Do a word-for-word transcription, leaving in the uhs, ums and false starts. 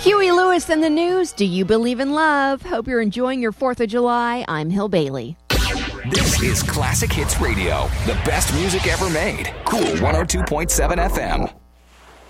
Huey Lewis and the News. Do you believe in love? Hope you're enjoying your fourth of July. I'm Hill Bailey. This is Classic Hits Radio, the best music ever made. Cool one oh two point seven F M.